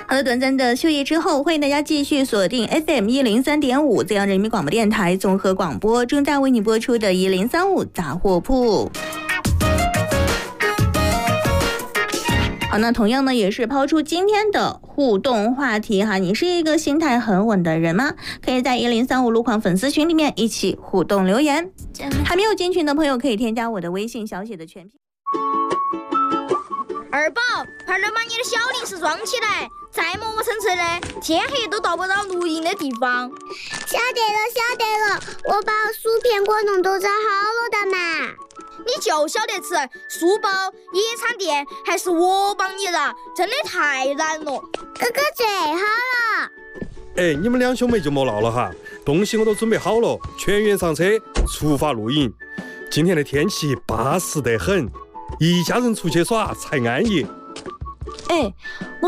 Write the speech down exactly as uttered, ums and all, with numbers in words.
好了，短暂的休息之后，欢迎大家继续锁定 F M 一零三点五浙江人民广播电台综合广播，正在为你播出的一零三五杂货铺。好，那同样呢，也是抛出今天的互动话题哈，你是一个心态很稳的人吗？可以在一零三五路况粉丝群里面一起互动留言。还没有进群的朋友，可以添加我的微信小写的全拼。 二宝，快点把你的小零食装起来，再磨磨蹭蹭的，天黑都到不到露营的地方。 晓得了，晓得了，我把薯片果农都找好了的嘛。 你就晓得吃书包、野餐垫，还是我帮你的，真的太难了。 哥哥最好了。 哎，你们两兄妹就莫闹了哈，东西我都准备好了，全员上车，出发露营。今天的天气巴适得很，一家人出去耍才安逸。 哎，